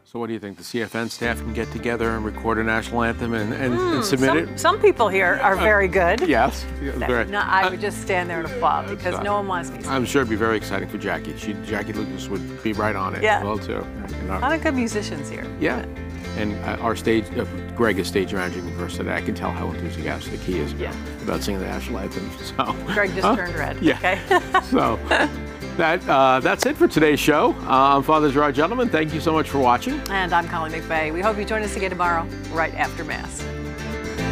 So what do you think? The CFN staff can get together and record a national anthem and submit it? Some people here are very good. Yes. No, I would just stand there and applaud because no one wants me. I'm sure it'd be very exciting for Jackie. Jackie Lucas would be right on it as well, too. A lot of good musicians here. Yeah. And our stage, Greg is stage managing for us today. I can tell how enthusiastic he is about singing the national anthem. So Greg just turned red. Yeah. Okay. So that's it for today's show. I'm Father Gerard Gentleman. Thank you so much for watching. And I'm Colleen McVeigh. We hope you join us again tomorrow, right after Mass.